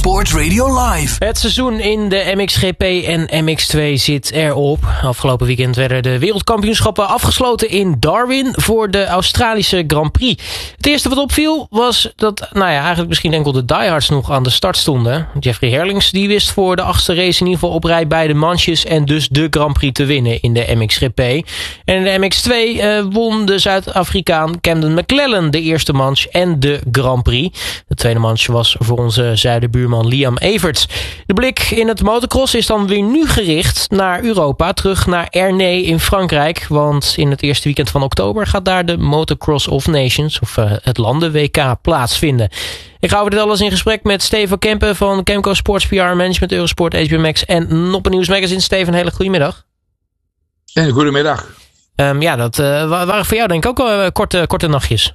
Sport Radio Live. Het seizoen in de MXGP en MX2 zit erop. Afgelopen weekend werden de wereldkampioenschappen afgesloten in Darwin voor de Australische Grand Prix. Het eerste wat opviel was dat, eigenlijk misschien enkel de diehards nog aan de start stonden. Jeffrey Herlings die wist voor de 8e race in ieder geval op rij beide manches en dus de Grand Prix te winnen in de MXGP. En in de MX2 won de Zuid-Afrikaan Camden McLellan de eerste manche en de Grand Prix. De tweede manche was voor onze zuidenbuurman Liam Everts. De blik in het motocross is dan weer nu gericht naar Europa, terug naar Ernée in Frankrijk. Want in het eerste weekend van oktober gaat daar de Motocross of Nations, of het landen-WK, plaatsvinden. Ik ga over dit alles in gesprek met Steven Kempen van Kemco Sports PR Management, Eurosport, HBO Max en Noppen News Magazine. Steven, een hele goede middag. En goedemiddag. Dat waren voor jou denk ik ook korte nachtjes.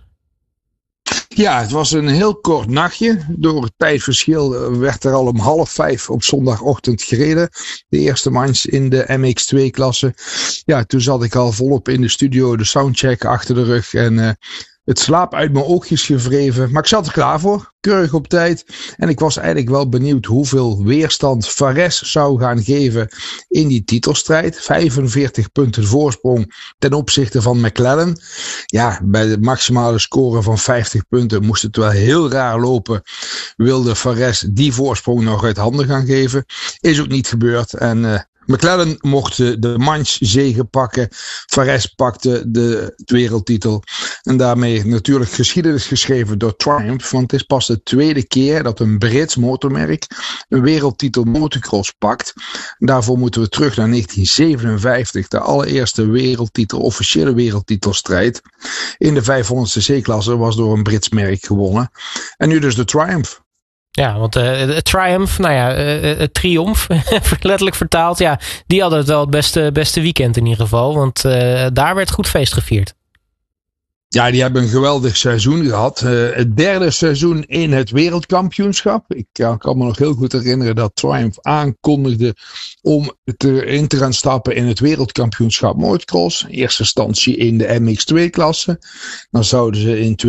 Ja, het was een heel kort nachtje. Door het tijdverschil werd er al om 4:30 op zondagochtend gereden. De eerste manche in de MX2-klasse. Ja, toen zat ik al volop in de studio, de soundcheck achter de rug. En het slaap uit mijn oogjes gewreven. Maar ik zat er klaar voor. Keurig op tijd. En ik was eigenlijk wel benieuwd hoeveel weerstand Fares zou gaan geven in die titelstrijd. 45 punten voorsprong ten opzichte van McLellan. Ja, bij de maximale score van 50 punten moest het wel heel raar lopen. Wilde Fares die voorsprong nog uit handen gaan geven. Is ook niet gebeurd. En McLellan mocht de manche-zege pakken. Fares pakte de wereldtitel. En daarmee natuurlijk geschiedenis geschreven door Triumph. Want het is pas de tweede keer dat een Brits motormerk een wereldtitel motocross pakt. Daarvoor moeten we terug naar 1957. De allereerste wereldtitel, officiële wereldtitelstrijd in de 500cc klasse was door een Brits merk gewonnen. En nu dus de Triumph. Ja, want Triumph, het triomf, letterlijk vertaald. Ja, die hadden het wel het beste weekend in ieder geval. Want daar werd goed feest gevierd. Ja, die hebben een geweldig seizoen gehad. Het derde seizoen in het wereldkampioenschap. Ik kan me nog heel goed herinneren dat Triumph aankondigde om in te gaan stappen in het wereldkampioenschap motocross. In eerste instantie in de MX2-klasse. Dan zouden ze in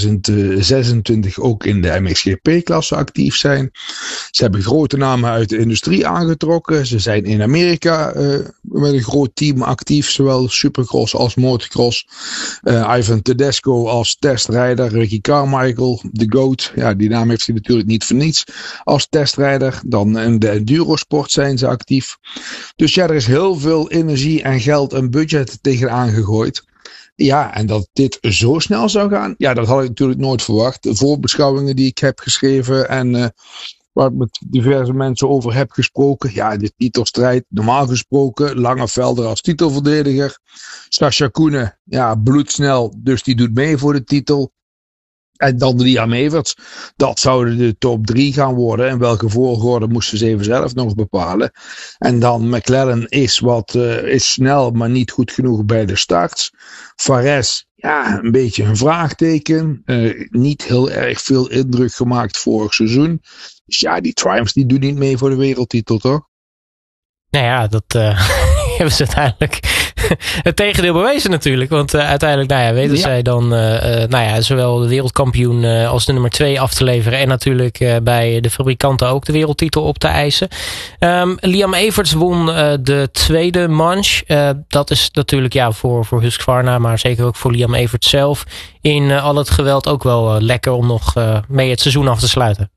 2026 ook in de MXGP-klasse actief zijn. Ze hebben grote namen uit de industrie aangetrokken. Ze zijn in Amerika met een groot team actief, zowel supercross als motocross. Ivan Tedesco als testrijder, Ricky Carmichael, de GOAT. Ja, die naam heeft hij natuurlijk niet voor niets als testrijder. Dan in de endurosport zijn ze actief. Dus ja, er is heel veel energie en geld en budget tegenaan gegooid. Ja, en dat dit zo snel zou gaan, ja, dat had ik natuurlijk nooit verwacht. De voorbeschouwingen die ik heb geschreven en waar ik met diverse mensen over heb gesproken. Ja, de titelstrijd, normaal gesproken, Langevelder als titelverdediger. Sascha Koenen, ja, bloedsnel, dus die doet mee voor de titel. En dan Liam Everts. Dat zouden de top 3 gaan worden. En welke volgorde moesten ze even zelf nog bepalen. En dan McLellan is snel, maar niet goed genoeg bij de starts. Fares, ja, een beetje een vraagteken. Niet heel erg veel indruk gemaakt vorig seizoen. Dus ja, die Triumphs die doen niet mee voor de wereldtitel, toch? Nou ja, dat hebben ze uiteindelijk het tegendeel bewezen natuurlijk. Want uiteindelijk weten zij dan zowel de wereldkampioen als de nummer 2 af te leveren. En natuurlijk bij de fabrikanten ook de wereldtitel op te eisen. Liam Everts won de tweede manche. Dat is natuurlijk voor Husqvarna, maar zeker ook voor Liam Everts zelf. In al het geweld ook wel lekker om nog mee het seizoen af te sluiten.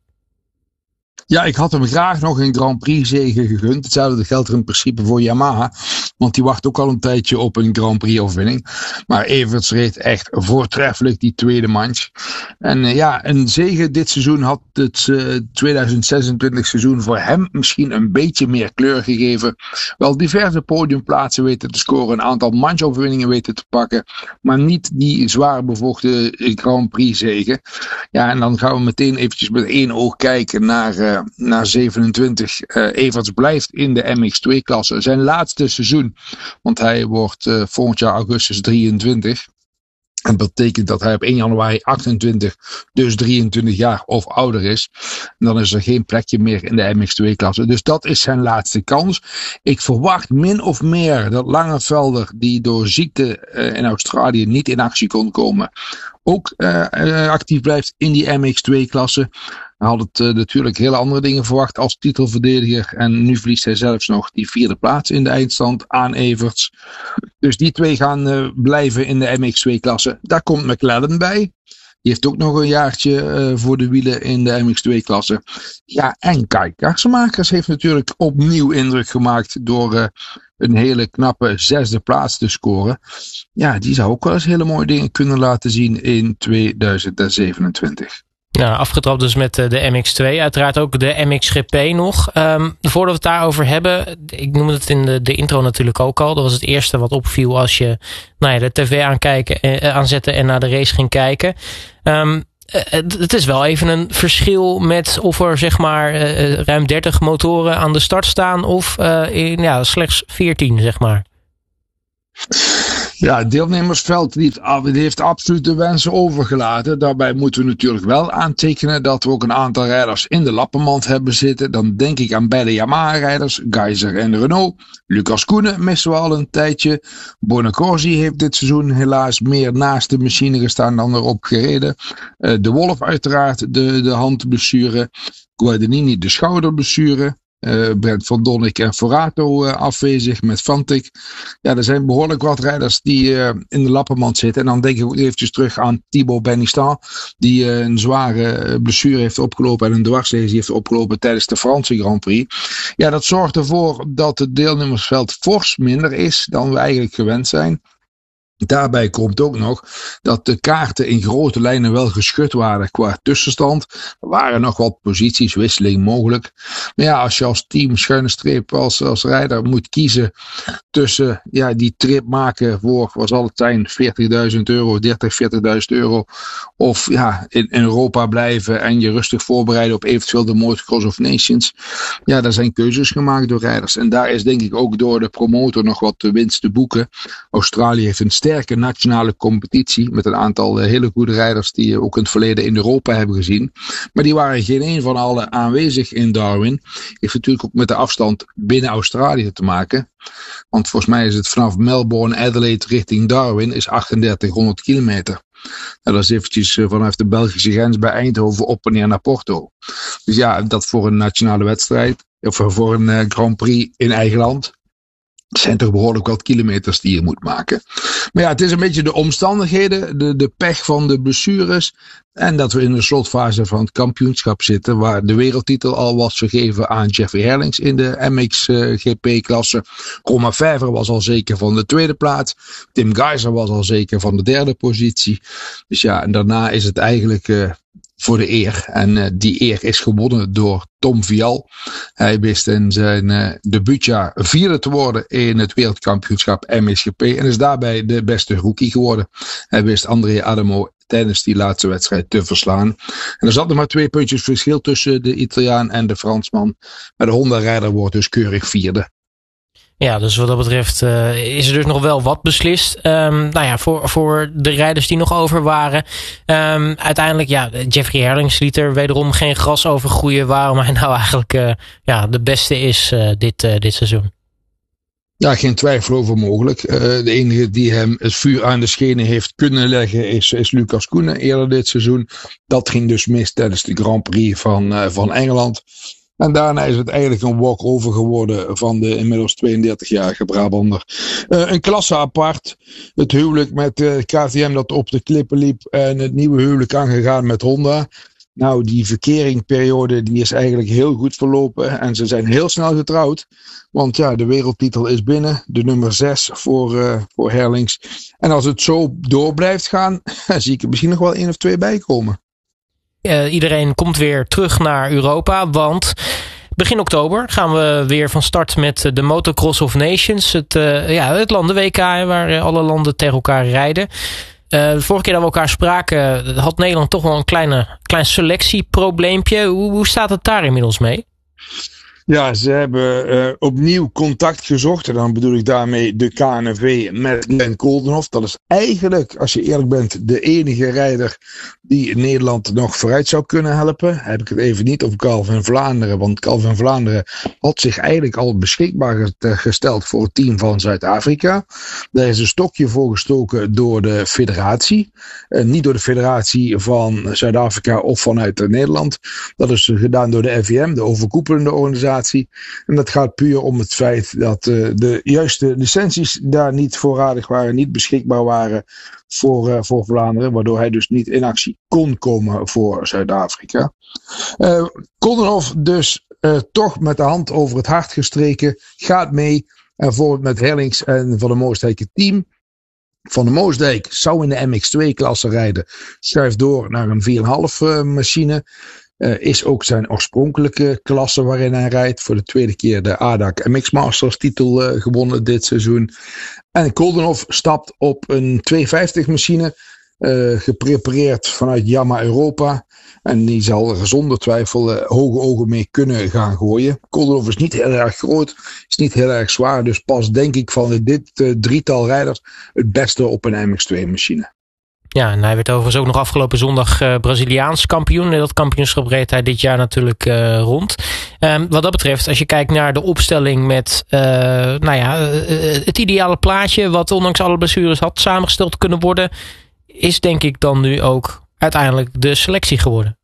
Ja, ik had hem graag nog een Grand Prix zege gegund. Hetzelfde geldt er in principe voor Yamaha. Want die wacht ook al een tijdje op een Grand Prix overwinning. Maar Everts reed echt voortreffelijk die tweede manche. En een zege dit seizoen had het 2026 seizoen voor hem misschien een beetje meer kleur gegeven. Wel diverse podiumplaatsen weten te scoren. Een aantal manche-overwinningen weten te pakken. Maar niet die zwaar bevochten Grand Prix zege. Ja, en dan gaan we meteen eventjes met één oog kijken naar 27. Everts blijft in de MX2-klasse. Zijn laatste seizoen. Want hij wordt volgend jaar augustus 23. En dat betekent dat hij op 1 januari 28, dus 23 jaar of ouder is. En dan is er geen plekje meer in de MX2-klasse. Dus dat is zijn laatste kans. Ik verwacht min of meer dat Langevelder, die door ziekte in Australië niet in actie kon komen, ook actief blijft in die MX2-klasse. Hij had het natuurlijk hele andere dingen verwacht als titelverdediger. En nu verliest hij zelfs nog die 4e plaats in de eindstand aan Everts. Dus die twee gaan blijven in de MX2-klasse. Daar komt McLaren bij. Die heeft ook nog een jaartje voor de wielen in de MX2-klasse. Ja, en Kai Karsemakers heeft natuurlijk opnieuw indruk gemaakt door een hele knappe 6e plaats te scoren. Ja, die zou ook wel eens hele mooie dingen kunnen laten zien in 2027. Nou, afgetrapt dus met de MX2. Uiteraard ook de MXGP nog. Voordat we het daarover hebben. Ik noemde het in de intro natuurlijk ook al. Dat was het eerste wat opviel als je de tv aanzette en naar de race ging kijken. Het is wel even een verschil met of er zeg maar ruim 30 motoren aan de start staan. Of slechts 14 zeg maar. Ja, het deelnemersveld die heeft absoluut de wensen overgelaten. Daarbij moeten we natuurlijk wel aantekenen dat we ook een aantal rijders in de lappenmand hebben zitten. Dan denk ik aan beide Yamaha-rijders, Geiser en Renault. Lucas Koenen missen we al een tijdje. Bonacorsi heeft dit seizoen helaas meer naast de machine gestaan dan erop gereden. De Wolf uiteraard de handblessure. Guadagnini de schouderblessure. Brent van Donnik en Forato afwezig met Vantik. Ja, er zijn behoorlijk wat rijders die in de lappenmand zitten. En dan denk ik ook eventjes terug aan Thibaut Benistant, die een zware blessure heeft opgelopen en een dwarslesie heeft opgelopen tijdens de Franse Grand Prix. Ja, dat zorgt ervoor dat het deelnemersveld fors minder is dan we eigenlijk gewend zijn. Daarbij komt ook nog dat de kaarten in grote lijnen wel geschud waren qua tussenstand. Er waren nog wat positieswisseling mogelijk. Maar ja, als je als team schuine streep als rijder moet kiezen tussen die trip maken voor, wat zal het zijn, €40.000, €40.000 of in Europa blijven en je rustig voorbereiden op eventueel de Motocross of Nations. Ja, daar zijn keuzes gemaakt door rijders. En daar is denk ik ook door de promotor nog wat winst te boeken. Australië heeft een sterke nationale competitie met een aantal hele goede rijders die je ook in het verleden in Europa hebben gezien. Maar die waren geen een van allen aanwezig in Darwin. Heeft natuurlijk ook met de afstand binnen Australië te maken. Want volgens mij is het vanaf Melbourne, Adelaide richting Darwin is 3800 kilometer. Nou, dat is eventjes vanuit de Belgische grens bij Eindhoven op en neer naar Porto. Dus ja, dat voor een nationale wedstrijd, of voor een Grand Prix in eigen land. Het zijn toch behoorlijk wat kilometers die je moet maken. Maar ja, het is een beetje de omstandigheden, de pech van de blessures. En dat we in de slotfase van het kampioenschap zitten, waar de wereldtitel al was vergeven aan Jeffrey Herlings in de MXGP-klasse. Romain Febvre was al zeker van de 2e plaats. Tim Geiser was al zeker van de 3e positie. Dus ja, en daarna is het eigenlijk voor de eer. En die eer is gewonnen door Tom Vial. Hij wist in zijn debuutjaar 4e te worden in het wereldkampioenschap MXGP. En is daarbij de beste rookie geworden. Hij wist André Adamo tijdens die laatste wedstrijd te verslaan. En er zat nog maar 2 puntjes verschil tussen de Italiaan en de Fransman. Maar de Honda-rijder wordt dus keurig 4e. Ja, dus wat dat betreft is er dus nog wel wat beslist. Voor de rijders die nog over waren. Uiteindelijk, Jeffrey Herlings liet er wederom geen gras over groeien. Waarom hij nou eigenlijk de beste is dit seizoen. Ja, geen twijfel over mogelijk. De enige die hem het vuur aan de schenen heeft kunnen leggen is Lucas Koenen eerder dit seizoen. Dat ging dus mis tijdens de Grand Prix van Engeland. En daarna is het eigenlijk een walk-over geworden van de inmiddels 32-jarige Brabander. Een klasse apart. Het huwelijk met KTM dat op de klippen liep en het nieuwe huwelijk aangegaan met Honda. Nou, die verkeringperiode die is eigenlijk heel goed verlopen en ze zijn heel snel getrouwd. Want ja, de wereldtitel is binnen, de nummer 6 voor Herlings. En als het zo door blijft gaan, zie ik er misschien nog wel 1 of 2 bij komen. Iedereen komt weer terug naar Europa, want begin oktober gaan we weer van start met de Motocross of Nations. Het landen-WK waar alle landen tegen elkaar rijden. De vorige keer dat we elkaar spraken had Nederland toch wel een klein selectieprobleempje. Hoe staat het daar inmiddels mee? Ja, ze hebben opnieuw contact gezocht. En dan bedoel ik daarmee de KNV met Glenn Koldenhoff. Dat is eigenlijk, als je eerlijk bent, de enige rijder die Nederland nog vooruit zou kunnen helpen. Heb ik het even niet over Calvin Vlaanderen. Want Calvin Vlaanderen had zich eigenlijk al beschikbaar gesteld voor het team van Zuid-Afrika. Daar is een stokje voor gestoken door de federatie. Niet door de federatie van Zuid-Afrika of vanuit Nederland. Dat is gedaan door de FIM, de overkoepelende organisatie. En dat gaat puur om het feit dat de juiste licenties daar niet voorradig waren, niet beschikbaar waren voor Vlaanderen, waardoor hij dus niet in actie kon komen voor Zuid-Afrika. Koldenhoff dus toch met de hand over het hart gestreken, gaat mee en volgt met Herlings en Van der Moosdijk het team. Van der Moosdijk zou in de MX2-klasse rijden, schuift door naar een 4,5 machine. Is ook zijn oorspronkelijke klasse waarin hij rijdt. Voor de tweede keer de ADAC MX Masters titel gewonnen dit seizoen. En Koldenhoff stapt op een 250 machine. Geprepareerd vanuit Yamaha Europa. En die zal er zonder twijfel hoge ogen mee kunnen gaan gooien. Koldenhoff is niet heel erg groot. Is niet heel erg zwaar. Dus past denk ik van dit drietal rijders het beste op een MX2 machine. Ja, en hij werd overigens ook nog afgelopen zondag Braziliaans kampioen. Dat kampioenschap reed hij dit jaar natuurlijk rond. Wat dat betreft, als je kijkt naar de opstelling met het ideale plaatje, wat ondanks alle blessures had samengesteld kunnen worden, is denk ik dan nu ook uiteindelijk de selectie geworden.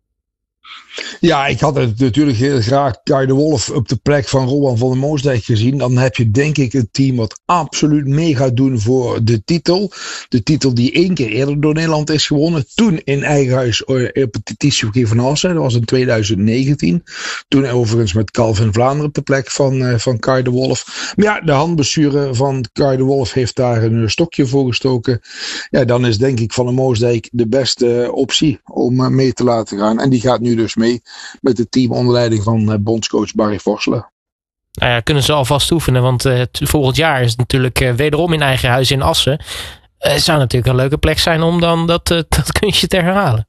Ja, ik had het natuurlijk heel graag Kai de Wolf op de plek van Rowan van der Moosdijk gezien. Dan heb je denk ik een team wat absoluut mee gaat doen voor de titel. De titel die 1 keer eerder door Nederland is gewonnen. Toen in eigen huis op het TCG van Assen. Dat was in 2019. Toen overigens met Calvin Vlaanderen op de plek van Kai de Wolf. Maar ja, de handblessure van Kai de Wolf heeft daar een stokje voor gestoken. Ja, dan is denk ik Van der Moosdijk de beste optie om mee te laten gaan. En die gaat nu dus mee met het team onder leiding van bondscoach Barry Vorselen. Nou ja, kunnen ze alvast oefenen, want volgend jaar is het natuurlijk wederom in eigen huis in Assen. Het zou natuurlijk een leuke plek zijn om dan dat kunstje te herhalen.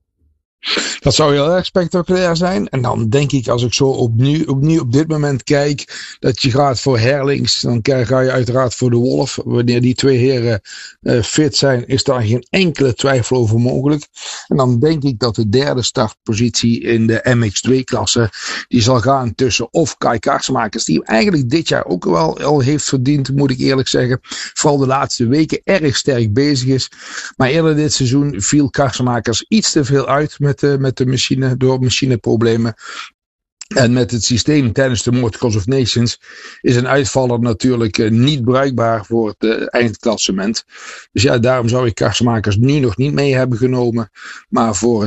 Dat zou heel erg spectaculair zijn. En dan denk ik, als ik zo opnieuw op dit moment kijk, dat je gaat voor Herlings. Dan ga je uiteraard voor de Wolf. Wanneer die twee heren fit zijn, is daar geen enkele twijfel over mogelijk. En dan denk ik dat de derde startpositie in de MX2-klasse, die zal gaan tussen of Kai Karsmakers, die eigenlijk dit jaar ook wel al heeft verdiend, moet ik eerlijk zeggen. Vooral de laatste weken erg sterk bezig is. Maar eerder dit seizoen viel Karsmakers iets te veel uit met de machine, door machineproblemen. En met het systeem tijdens de Motocross of Nations is een uitvaller natuurlijk niet bruikbaar voor het eindklassement. Dus ja, daarom zou ik Karsmakers nu nog niet mee hebben genomen. Maar voor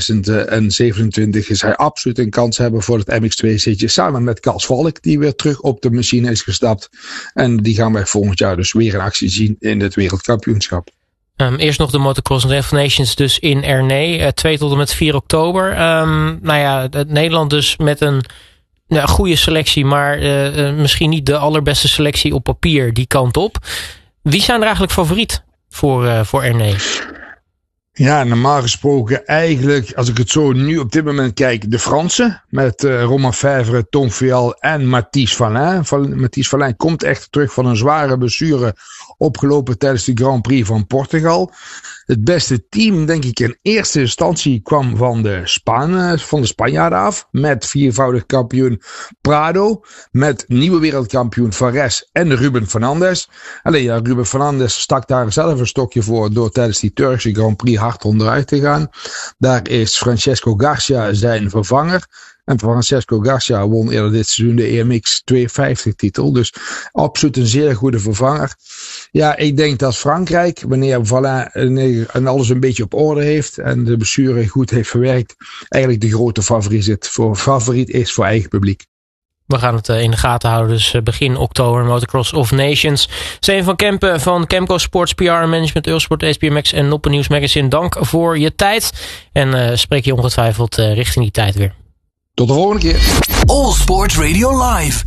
2027 is hij absoluut een kans hebben voor het MX2-zitje. Samen met Kals Valk, die weer terug op de machine is gestapt. En die gaan wij volgend jaar dus weer in actie zien in het wereldkampioenschap. Eerst nog de Motocross of Nations dus in Ernée, 2 tot en met 4 oktober. Nederland dus met een goede selectie, maar misschien niet de allerbeste selectie op papier die kant op. Wie zijn er eigenlijk favoriet voor Ernée? Ja, normaal gesproken eigenlijk, als ik het zo nu op dit moment kijk, de Fransen. Met Romain Fèvre, Tom Vial en Mathis Valin. Mathis Valin komt echt terug van een zware blessure opgelopen tijdens de Grand Prix van Portugal. Het beste team, denk ik, in eerste instantie kwam van de Spanjaarden af. Met viervoudig kampioen Prado. Met nieuwe wereldkampioen Fares en Ruben Fernandez. Alleen ja, Ruben Fernandez stak daar zelf een stokje voor door tijdens die Turkse Grand Prix hard onderuit te gaan. Daar is Francesco Garcia zijn vervanger. En Francesco Garcia won eerder dit seizoen de EMX 250 titel. Dus absoluut een zeer goede vervanger. Ja, ik denk dat Frankrijk, wanneer Valin en alles een beetje op orde heeft en de blessure goed heeft verwerkt, eigenlijk de grote favoriet is voor eigen publiek. We gaan het in de gaten houden, dus begin oktober Motocross of Nations. Steen van Kempen van Kemco Sports PR Management, Eurosport, SBMX en Noppen News Magazine. Dank voor je tijd en spreek je ongetwijfeld richting die tijd weer. Tot de volgende keer. All Sport Radio Live.